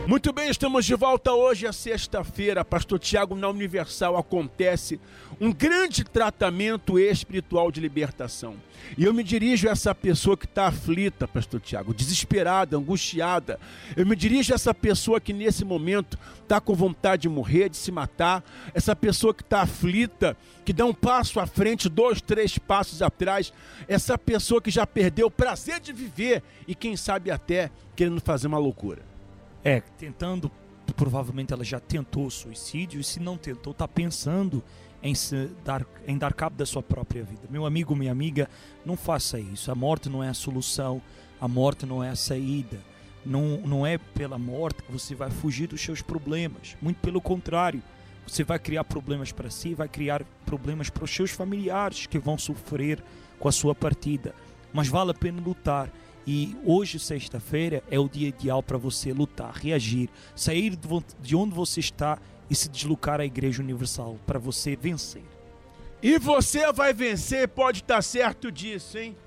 Muito bem, estamos de volta hoje, é sexta-feira. Pastor Tiago, na Universal acontece um grande tratamento espiritual de libertação. E eu me dirijo a essa pessoa que está aflita, Pastor Tiago, desesperada, angustiada. Eu me dirijo a essa pessoa que nesse momento está com vontade de morrer, de se matar. Essa pessoa que está aflita, que dá um passo à frente, 2, 3 passos atrás. Essa pessoa que já perdeu o prazer de viver e quem sabe até querendo fazer uma loucura. Tentando, provavelmente ela já tentou suicídio, e se não tentou, está pensando em dar cabo da sua própria vida. Meu amigo, minha amiga, não faça isso. A morte não é a solução, a morte não é a saída. Não é pela morte que você vai fugir dos seus problemas. Muito pelo contrário, você vai criar problemas para si, vai criar problemas para os seus familiares que vão sofrer com a sua partida. Mas vale a pena lutar. E hoje, sexta-feira, é o dia ideal para você lutar, reagir, sair de onde você está e se deslocar à Igreja Universal para você vencer. E você vai vencer, pode estar certo disso, hein?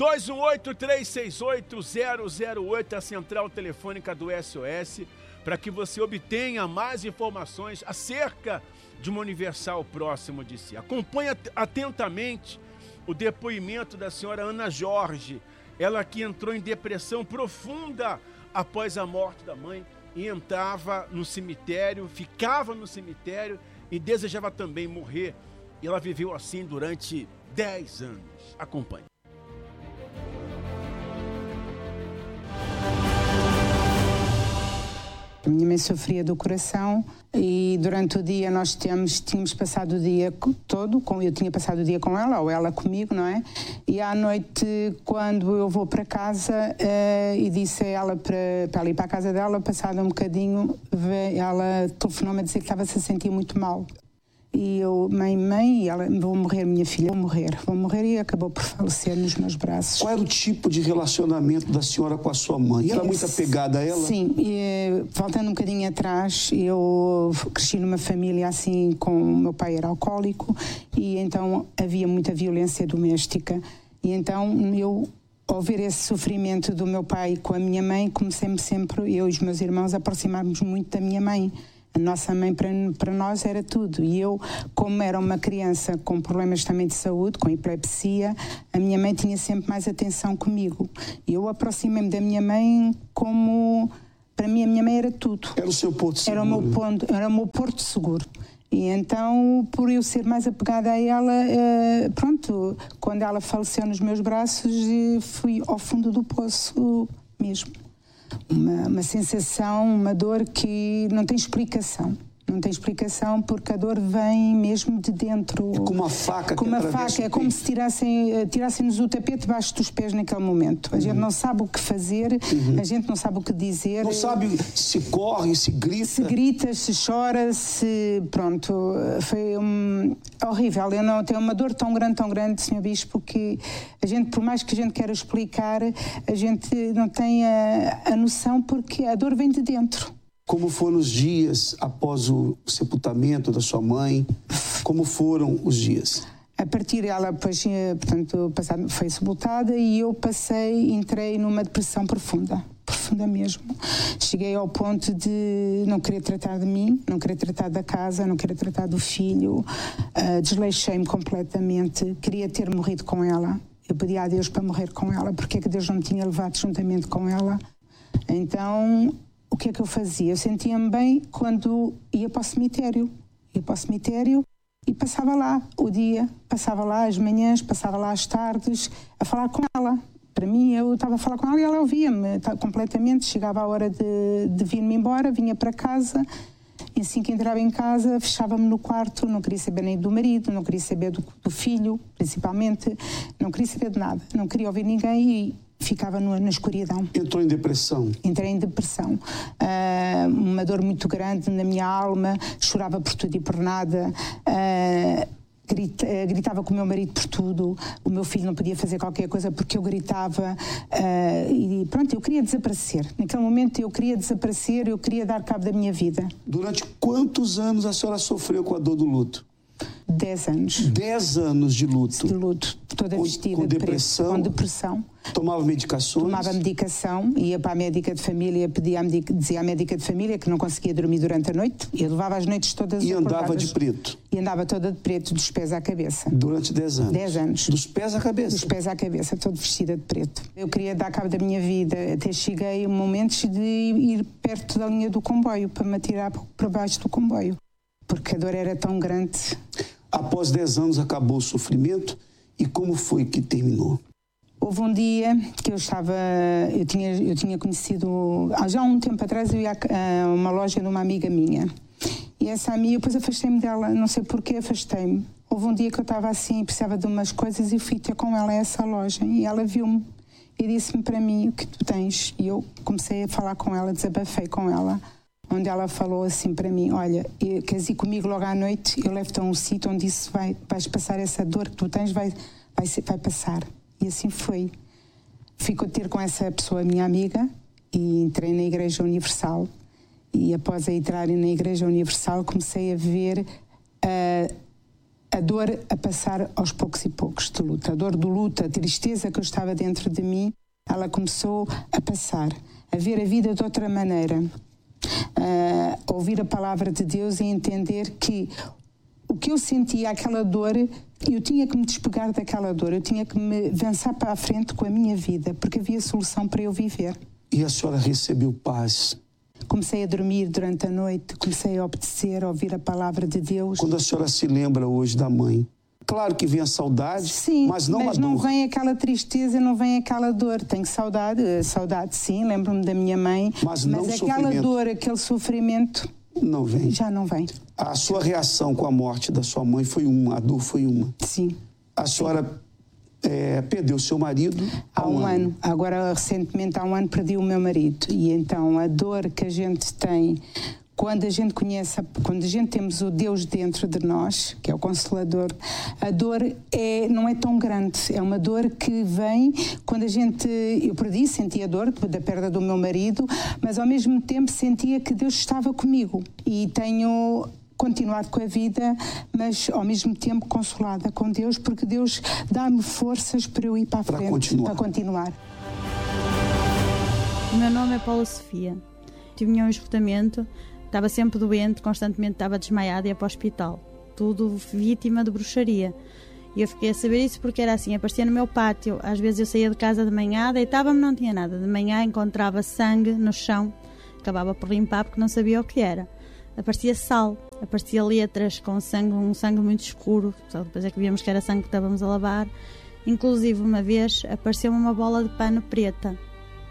218-368-008, a central telefônica do SOS, para que você obtenha mais informações acerca de uma Universal próximo de si. Acompanhe atentamente o depoimento da senhora Ana Jorge. Ela que entrou em depressão profunda após a morte da mãe e entrava no cemitério, ficava no cemitério e desejava também morrer. E ela viveu assim durante 10 anos. Acompanhe. A minha mãe sofria do coração e durante o dia nós tínhamos passado o dia todo, eu tinha passado o dia com ela, ou ela comigo, não é? E à noite, quando eu vou para casa e disse a ela para ela ir para a casa dela, passado um bocadinho, ela telefonou-me a dizer que estava-se a sentir muito mal. E eu, mãe, ela, vou morrer, minha filha, vou morrer, e acabou por falecer nos meus braços. Qual era o tipo de relacionamento da senhora com a sua mãe? Era muito apegada a ela? Sim, voltando um bocadinho atrás, eu cresci numa família assim, com o meu pai era alcoólico, e então havia muita violência doméstica. E então eu, ao ver esse sofrimento do meu pai com a minha mãe, comecei-me sempre, eu e os meus irmãos, a aproximarmos muito da minha mãe. A nossa mãe para nós era tudo. E eu, como era uma criança com problemas também de saúde, com epilepsia, a minha mãe tinha sempre mais atenção comigo. E eu aproximei-me da minha mãe como... Para mim, a minha mãe era tudo. Era o seu porto seguro. Era o meu porto seguro. E então, por eu ser mais apegada a ela, quando ela faleceu nos meus braços, fui ao fundo do poço mesmo. Uma sensação, uma dor que não tem explicação. Não tem explicação porque a dor vem mesmo de dentro. É como uma faca. É como se tirassem-nos o tapete debaixo dos pés naquele momento. A gente não sabe o que fazer, a gente não sabe o que dizer. Não sabe se corre, se grita. Se grita, se chora, se... Pronto, foi horrível. Eu não tenho uma dor tão grande, Sr. Bispo, que a gente, por mais que a gente queira explicar, a gente não tem a noção porque a dor vem de dentro. Como foram os dias após o sepultamento da sua mãe? Como foram os dias? A partir dela, foi sepultada e eu entrei numa depressão profunda mesmo. Cheguei ao ponto de não querer tratar de mim, não querer tratar da casa, não querer tratar do filho. Desleixei-me completamente, queria ter morrido com ela. Eu pedi a Deus para morrer com ela, porque é que Deus não me tinha levado juntamente com ela. Então... O que é que eu fazia? Eu sentia-me bem quando ia para o cemitério. Ia para o cemitério e passava lá o dia, passava lá as manhãs, passava lá as tardes, a falar com ela. Para mim, eu estava a falar com ela e ela ouvia-me completamente. Chegava a hora de vir-me embora, vinha para casa. E assim que entrava em casa, fechava-me no quarto, não queria saber nem do marido, não queria saber do filho, principalmente. Não queria saber de nada, não queria ouvir ninguém e... Ficava na escuridão. Entrou em depressão? Entrei em depressão. Uma dor muito grande na minha alma, chorava por tudo e por nada, gritava com o meu marido por tudo, o meu filho não podia fazer qualquer coisa porque eu gritava, e pronto, eu queria desaparecer. Naquele momento eu queria desaparecer, eu queria dar cabo da minha vida. Durante quantos anos a senhora sofreu com a dor do luto? 10 anos. 10 anos de luto. De luto, toda vestida com de depressão, preto, com depressão. Tomava medicações? Tomava medicação, ia para a médica de família, dizia à médica de família que não conseguia dormir durante a noite. Eu levava as noites todas e acordadas. andava de preto? E andava toda de preto, dos pés à cabeça. Durante 10 anos? 10 anos. Dos pés à cabeça? Dos pés à cabeça, toda vestida de preto. Eu queria dar cabo da minha vida, até cheguei a momentos de ir perto da linha do comboio, para me atirar para baixo do comboio, porque a dor era tão grande. Após 10 anos acabou o sofrimento, e como foi que terminou? Houve um dia que eu tinha conhecido, já há um tempo atrás, eu ia a uma loja de uma amiga minha. E essa amiga, depois afastei-me dela, não sei porquê, afastei-me. Houve um dia que eu estava assim, precisava de umas coisas e fui ter com ela a essa loja. E ela viu-me e disse-me para mim: o que tu tens? E eu comecei a falar com ela, desabafei com ela. Onde ela falou assim para mim: olha, queres ir comigo logo à noite? Eu levo-te a um sítio onde isso vais passar essa dor que tu tens, vai passar. E assim foi. Fui ter com essa pessoa, minha amiga, e entrei na Igreja Universal. E após entrar na Igreja Universal, comecei a ver a dor a passar aos poucos e poucos de luta. A dor do luto, a tristeza que eu estava dentro de mim, ela começou a passar. A ver a vida de outra maneira. A ouvir a palavra de Deus e entender que o que eu sentia, aquela dor, eu tinha que me despegar daquela dor, eu tinha que me avançar para a frente com a minha vida, porque havia solução para eu viver. E a senhora recebeu paz? Comecei a dormir durante a noite, comecei a obedecer, a ouvir a palavra de Deus. Quando a senhora se lembra hoje da mãe, claro que vem a saudade, sim, mas não a dor. Não vem aquela tristeza, não vem aquela dor. Tenho saudade sim, lembro-me da minha mãe, mas aquela dor, aquele sofrimento... Não vem. Já não vem. A sua reação com a morte da sua mãe foi uma, a dor foi uma. Sim. A senhora perdeu seu marido há um ano. Agora, recentemente, há um ano, perdi o meu marido. E então, a dor que a gente tem, quando a gente temos o Deus dentro de nós, que é o Consolador, a dor não é tão grande. É uma dor que vem quando eu sentia dor da perda do meu marido, mas ao mesmo tempo sentia que Deus estava comigo. E tenho continuado com a vida, mas ao mesmo tempo consolada com Deus, porque Deus dá-me forças para eu ir para a frente, para continuar. O meu nome é Paula Sofia. Tive um esgotamento. Estava sempre doente, constantemente estava desmaiada e ia para o hospital. Tudo vítima de bruxaria. E eu fiquei a saber isso porque era assim, aparecia no meu pátio. Às vezes eu saía de casa de manhã, deitava-me, não tinha nada. De manhã encontrava sangue no chão, acabava por limpar porque não sabia o que era. Aparecia sal, aparecia letras com sangue, um sangue muito escuro. Só depois é que víamos que era sangue que estávamos a lavar. Inclusive, uma vez, apareceu-me uma bola de pano preta,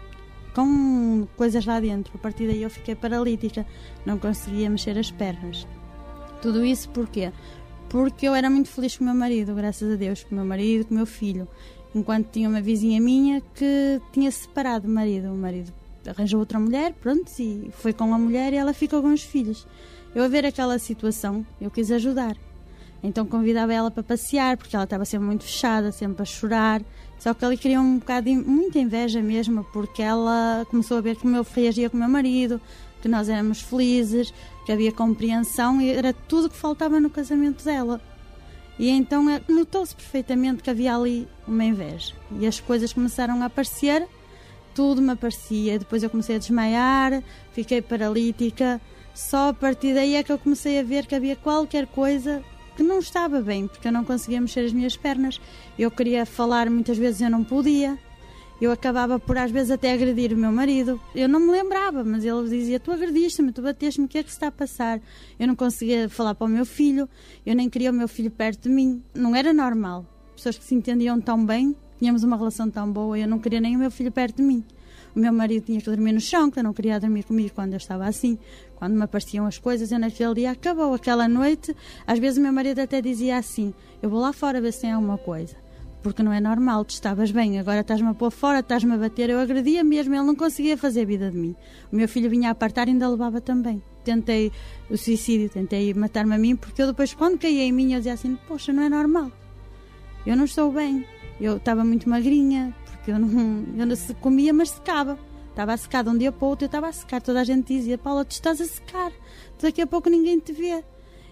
com coisas lá dentro. A partir daí eu fiquei paralítica, não conseguia mexer as pernas. Tudo isso porquê? Porque eu era muito feliz com o meu marido, graças a Deus, com o meu marido, com o meu filho. Enquanto tinha uma vizinha minha que tinha separado o marido. O marido arranjou outra mulher, pronto, e foi com a mulher e ela ficou com os filhos. Eu a ver aquela situação, eu quis ajudar. Então convidava ela para passear, porque ela estava sempre muito fechada, sempre a chorar. Só que ele queria um bocado, muita inveja mesmo, porque ela começou a ver que o meu reagia com o meu marido, que nós éramos felizes, que havia compreensão, e era tudo que faltava no casamento dela. E então notou-se perfeitamente que havia ali uma inveja. E as coisas começaram a aparecer, tudo me aparecia. Depois eu comecei a desmaiar, fiquei paralítica. Só a partir daí é que eu comecei a ver que havia qualquer coisa que não estava bem, porque eu não conseguia mexer as minhas pernas. Eu queria falar, muitas vezes eu não podia. Eu acabava por às vezes até agredir o meu marido. Eu não me lembrava, mas ele dizia: tu agrediste-me, tu bateste-me, o que é que se está a passar? Eu não conseguia falar para o meu filho, eu nem queria o meu filho perto de mim. Não era normal. Pessoas que se entendiam tão bem, tínhamos uma relação tão boa, eu não queria nem o meu filho perto de mim. O meu marido tinha que dormir no chão, que eu não queria dormir comigo quando eu estava assim. Quando me apareciam as coisas, eu naquele dia acabou aquela noite. Às vezes o meu marido até dizia assim: eu vou lá fora ver se tem alguma coisa, porque não é normal, tu estavas bem, agora estás-me a pôr fora, estás-me a bater. Eu agredia mesmo, ele não conseguia fazer vida de mim. O meu filho vinha a apartar e ainda levava também. Tentei o suicídio, tentei matar-me a mim, porque eu depois, quando caía em mim, eu dizia assim: poxa, não é normal, eu não estou bem. Eu estava muito magrinha, porque eu não comia, mas secava. Estava a secar de um dia para o outro, eu estava a secar. Toda a gente dizia: Paula, tu estás a secar, daqui a pouco ninguém te vê.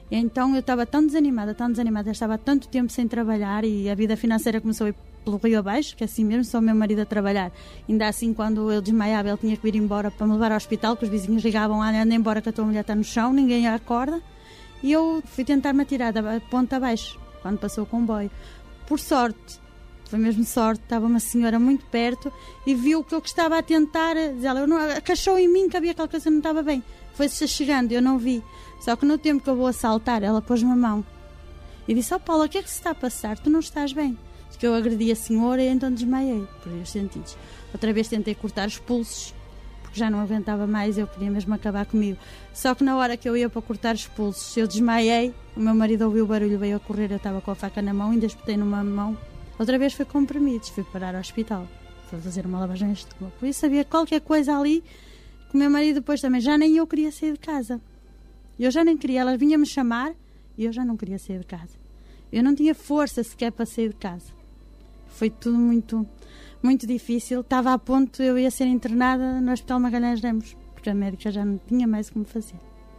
Então eu estava tão desanimada, estava há tanto tempo sem trabalhar e a vida financeira começou a ir pelo rio abaixo, que assim mesmo, só o meu marido a trabalhar. Ainda assim, quando eu desmaiava, ele tinha que vir embora para me levar ao hospital, que os vizinhos ligavam, anda embora que a tua mulher está no chão, ninguém a acorda. E eu fui tentar-me atirar da ponta abaixo, quando passou o comboio. Por sorte, foi mesmo sorte, estava uma senhora muito perto e viu que eu estava a tentar, ela cachou em mim que havia aquela coisa que não estava bem. Foi-se chegando, eu não vi. Só que no tempo que eu vou a saltar, ela pôs-me a mão e disse: Paula, o que é que se está a passar? Tu não estás bem? Diz que eu agredi a senhora e então desmaiei, por aí os sentidos. Outra vez tentei cortar os pulsos, porque já não aguentava mais, eu queria mesmo acabar comigo. Só que na hora que eu ia para cortar os pulsos, eu desmaiei, o meu marido ouviu o barulho, veio a correr, eu estava com a faca na mão, ainda espetei numa mão. Outra vez fui comprimidos, fui parar ao hospital, fui fazer uma lavagem de estômago. Por isso havia qualquer coisa ali que o meu marido depois também, já nem eu queria sair de casa. Eu já nem queria, ela vinha-me chamar e eu já não queria sair de casa. Eu não tinha força sequer para sair de casa. Foi tudo muito, muito difícil. Estava a ponto, eu ia ser internada no Hospital Magalhães Lemos, porque a médica já não tinha mais como fazer.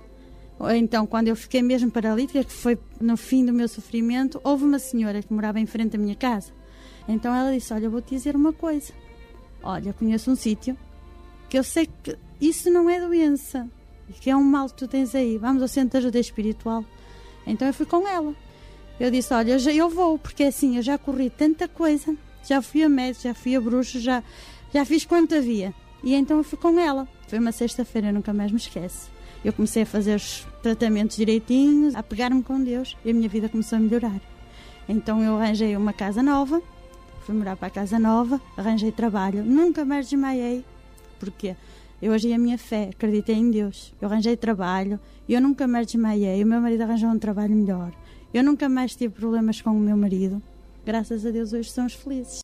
Então, quando eu fiquei mesmo paralítica, que foi no fim do meu sofrimento, houve uma senhora que morava em frente à minha casa. Então ela disse: olha, eu vou-te dizer uma coisa. Olha, conheço um sítio que eu sei que isso não é doença, que é um mal que tu tens aí. Vamos ao centro de ajuda espiritual. Então eu fui com ela. Eu disse: olha, eu vou, porque assim, eu já corri tanta coisa, já fui a médico, já fui a bruxo, já fiz quanto havia. E então eu fui com ela. Foi uma sexta-feira, eu nunca mais me esqueço. Eu comecei a fazer os tratamentos direitinhos, a pegar-me com Deus, e a minha vida começou a melhorar. Então eu arranjei uma casa nova, fui morar para a casa nova, arranjei trabalho, nunca mais desmaiei, porque eu agi a minha fé, acreditei em Deus. Eu arranjei trabalho, eu nunca mais desmaiei, o meu marido arranjou um trabalho melhor. Eu nunca mais tive problemas com o meu marido. Graças a Deus hoje somos felizes.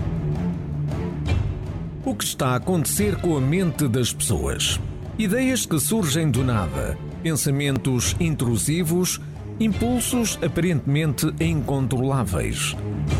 O que está a acontecer com a mente das pessoas? Ideias que surgem do nada, pensamentos intrusivos, impulsos aparentemente incontroláveis.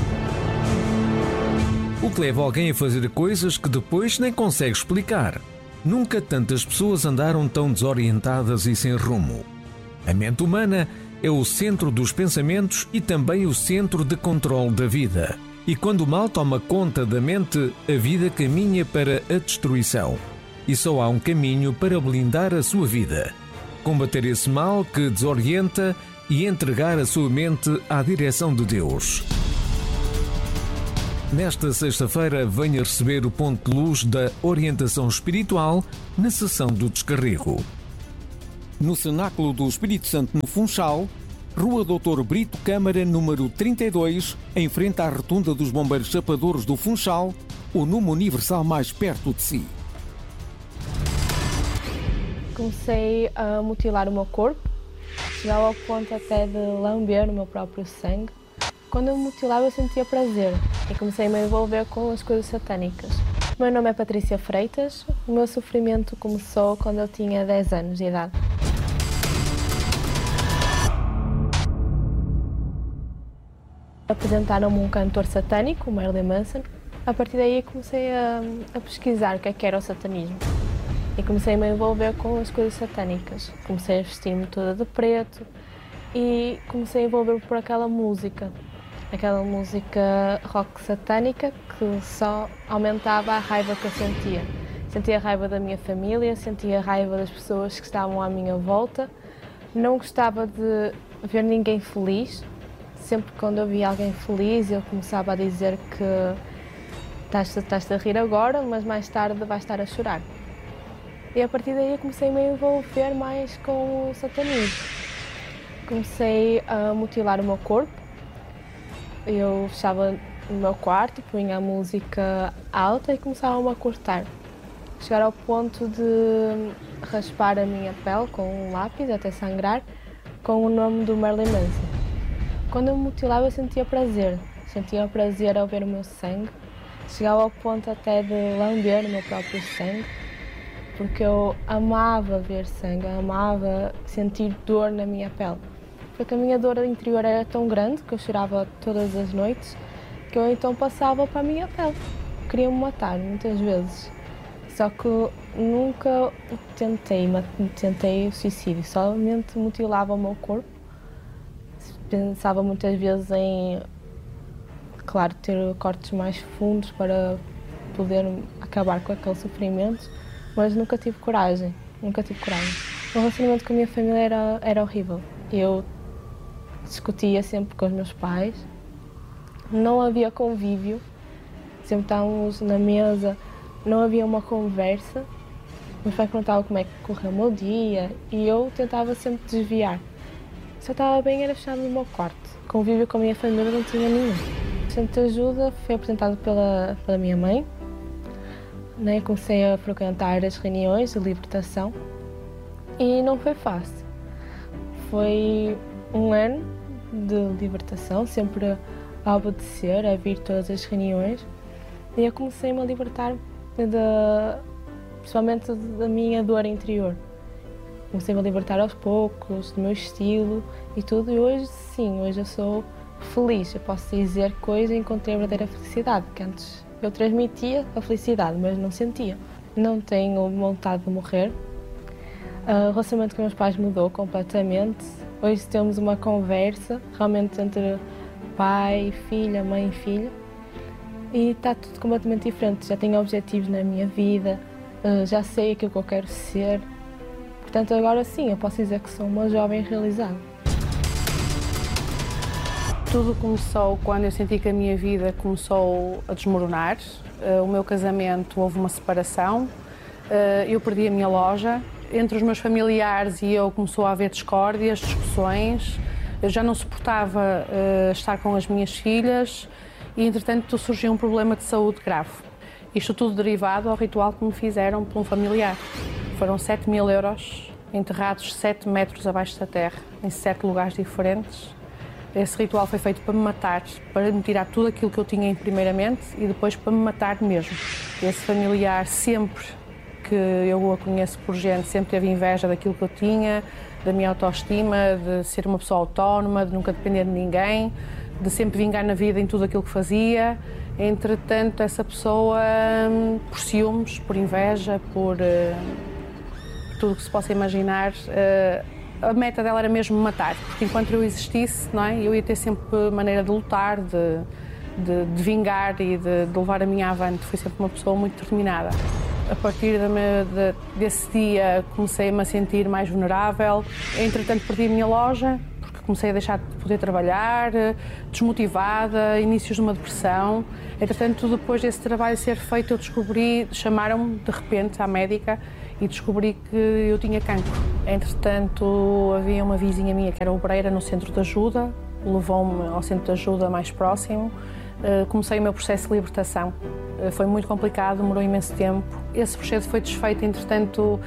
O que leva alguém a fazer coisas que depois nem consegue explicar. Nunca tantas pessoas andaram tão desorientadas e sem rumo. A mente humana é o centro dos pensamentos e também o centro de controle da vida. E quando o mal toma conta da mente, a vida caminha para a destruição. E só há um caminho para blindar a sua vida: combater esse mal que desorienta e entregar a sua mente à direção de Deus. Nesta sexta-feira, venha receber o ponto de luz da orientação espiritual na sessão do descarrego. No Cenáculo do Espírito Santo, no Funchal, Rua Doutor Brito Câmara, número 32, em frente à Rotunda dos Bombeiros Chapadores do Funchal, o número universal mais perto de si. Comecei a mutilar o meu corpo, chegava ao ponto até de lamber o meu próprio sangue. Quando eu me mutilava, eu sentia prazer e comecei a me envolver com as coisas satânicas. O meu nome é Patrícia Freitas. O meu sofrimento começou quando eu tinha 10 anos de idade. Apresentaram-me um cantor satânico, o Marilyn Manson. A partir daí comecei a pesquisar o que era o satanismo. E comecei a me envolver com as coisas satânicas. Comecei a vestir-me toda de preto e comecei a envolver-me por aquela música rock satânica que só aumentava a raiva que eu sentia. Sentia a raiva da minha família, sentia a raiva das pessoas que estavam à minha volta. Não gostava de ver ninguém feliz. Sempre quando eu via alguém feliz, eu começava a dizer que estás a rir agora, mas mais tarde vais estar a chorar. E a partir daí comecei a me envolver mais com o satanismo. Comecei a mutilar o meu corpo. Eu fechava no meu quarto, punha a música alta e começava-me a cortar. Chegar ao ponto de raspar a minha pele com um lápis até sangrar, com o nome do Marilyn Manson. Quando eu me mutilava, eu sentia prazer ao ver o meu sangue. Chegava ao ponto até de lamber o meu próprio sangue, porque eu amava ver sangue, eu amava sentir dor na minha pele. Porque a minha dor interior era tão grande que eu chorava todas as noites, que eu então passava para a minha pele. Queria-me matar muitas vezes. Só que nunca tentei o suicídio, somente mutilava o meu corpo Pensava muitas vezes em, claro, ter cortes mais fundos para poder acabar com aquele sofrimento, mas nunca tive coragem. O relacionamento com a minha família era horrível. Eu discutia sempre com os meus pais, não havia convívio, sempre estávamos na mesa, não havia uma conversa. Meus pais perguntavam como é que correu o meu dia e eu tentava sempre desviar. Se eu estava bem era fechado no meu quarto. Convívio com a minha família não tinha nenhum. O Centro de Ajuda foi apresentado pela minha mãe. Comecei a frequentar as reuniões de libertação e não foi fácil. Foi um ano de libertação, sempre a obedecer, a vir todas as reuniões. E eu comecei-me a libertar principalmente da minha dor interior. Comecei-me a libertar aos poucos, do meu estilo e tudo. E hoje, sim, hoje eu sou feliz. Eu posso dizer que hoje encontrei a verdadeira felicidade, porque antes eu transmitia a felicidade, mas não sentia. Não tenho vontade de morrer. O relacionamento com meus pais mudou completamente. Hoje temos uma conversa realmente entre pai, filha, mãe e filho. E está tudo completamente diferente. Já tenho objetivos na minha vida, já sei aquilo que eu quero ser. Portanto, agora sim, eu posso dizer que sou uma jovem realizada. Tudo começou quando eu senti que a minha vida começou a desmoronar. O meu casamento, houve uma separação, eu perdi a minha loja. Entre os meus familiares e eu começou a haver discórdias, discussões. Eu já não suportava estar com as minhas filhas e, entretanto, surgiu um problema de saúde grave. Isto tudo derivado ao ritual que me fizeram por um familiar. Foram 7.000 euros enterrados 7 metros abaixo da terra, em 7 lugares diferentes. Esse ritual foi feito para me matar, para me tirar tudo aquilo que eu tinha em primeiramente e depois para me matar mesmo. Esse familiar, sempre que eu a conheço por gente, sempre teve inveja daquilo que eu tinha, da minha autoestima, de ser uma pessoa autónoma, de nunca depender de ninguém, de sempre vingar na vida em tudo aquilo que fazia. Entretanto, essa pessoa, por ciúmes, por inveja, por tudo o que se possa imaginar, a meta dela era mesmo me matar, porque enquanto eu existisse, não é, eu ia ter sempre maneira de lutar, de vingar e de levar a minha avante. Fui sempre uma pessoa muito determinada. A partir desse dia comecei-me a sentir mais vulnerável. Entretanto, perdi a minha loja, porque comecei a deixar de poder trabalhar, desmotivada, inícios de uma depressão. Entretanto, depois desse trabalho ser feito, eu descobri, chamaram-me de repente à médica e descobri que eu tinha cancro. Entretanto, havia uma vizinha minha que era obreira no centro de ajuda, levou-me ao centro de ajuda mais próximo. Comecei o meu processo de libertação. Foi muito complicado, demorou imenso tempo. Esse processo foi desfeito, entretanto,